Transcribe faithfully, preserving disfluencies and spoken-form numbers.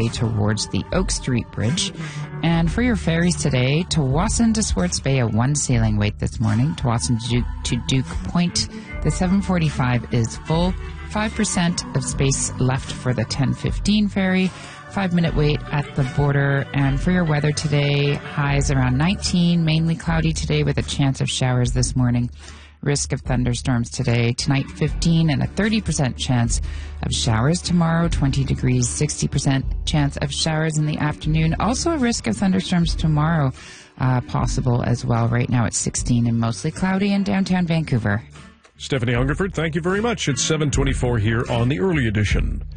way towards the Oak Street Bridge. And for your ferries today, Tawasin to Swartz Bay, a one sailing wait this morning. Tawasin to Duke, to Duke Point, the seven forty-five is full. five percent of space left for the ten fifteen ferry. Five-minute wait at the border. And for your weather today, highs around nineteen, mainly cloudy today with a chance of showers this morning. Risk of thunderstorms today. Tonight, fifteen and a thirty percent chance of showers. Tomorrow, twenty degrees, sixty percent chance of showers in the afternoon. Also a risk of thunderstorms tomorrow uh, possible as well. Right now it's sixteen and mostly cloudy in downtown Vancouver. Stephanie Hungerford, thank you very much. It's seven twenty-four here on the Early Edition.